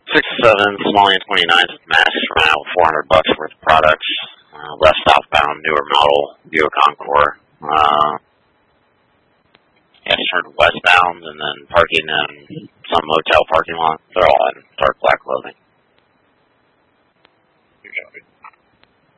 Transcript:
6-7 Somalian 29s with masks for now, $400 worth of products. Left southbound, newer model, Buick Encore. Sort of westbound, and then parking in some motel parking lot. They're all in dark black clothing.